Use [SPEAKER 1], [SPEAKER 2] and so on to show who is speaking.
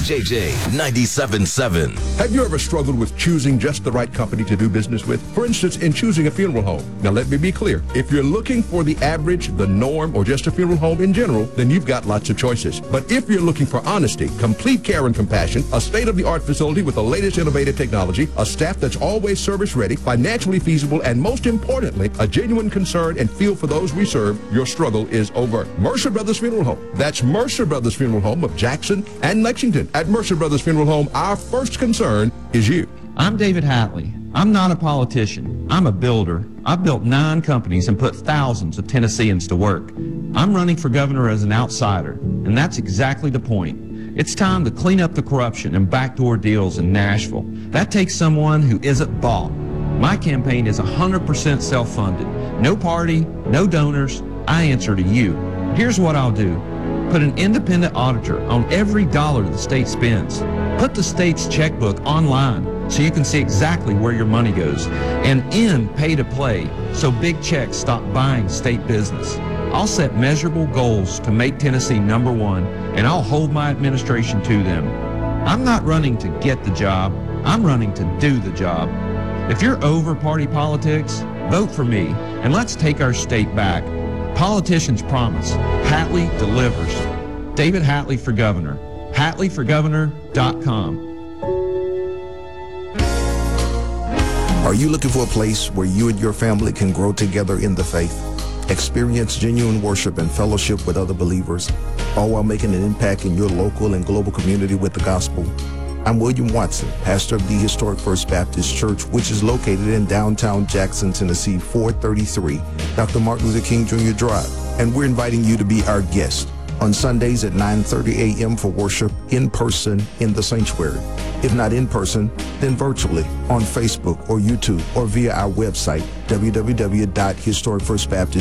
[SPEAKER 1] JJ 97.7.
[SPEAKER 2] Have you ever struggled with choosing just the right company to do business with? For instance, in choosing a funeral home. Now, let me be clear. If you're looking for the average, the norm, or just a funeral home in general, then you've got lots of choices. But if you're looking for honesty, complete care and compassion, a state-of-the-art facility with the latest innovative technology, a staff that's always service-ready, financially feasible, and most importantly, a genuine concern and feel for those we serve, your struggle is over. Mercer Brothers Funeral Home. That's Mercer Brothers Funeral Home of Jackson and Lexington. At Mercer Brothers Funeral Home, our first concern is you.
[SPEAKER 3] I'm David Hatley. I'm not a politician. I'm a builder. I've built 9 companies and put thousands of Tennesseans to work. I'm running for governor as an outsider, and that's exactly the point. It's time to clean up the corruption and backdoor deals in Nashville. That takes someone who isn't bought. My campaign is 100% self-funded. No party, no donors. I answer to you. Here's what I'll do. Put an independent auditor on every dollar the state spends. Put the state's checkbook online so you can see exactly where your money goes. And end pay-to-play so big checks stop buying state business. I'll set measurable goals to make Tennessee #1, and I'll hold my administration to them. I'm not running to get the job. I'm running to do the job. If you're over party politics, vote for me, and let's take our state back. Politicians promise. Hatley delivers. David Hatley for governor. HatleyForGovernor.com.
[SPEAKER 4] Are you looking for a place where you and your family can grow together in the faith, experience genuine worship and fellowship with other believers, all while making an impact in your local and global community with the gospel? I'm William Watson, pastor of the Historic First Baptist Church, which is located in downtown Jackson, Tennessee, 433 Dr. Martin Luther King Jr. Drive. And we're inviting you to be our guest on Sundays at 9:30 a.m. for worship in person in the sanctuary. If not in person, then virtually on Facebook or YouTube or via our website, www.historicfirstbaptist.com.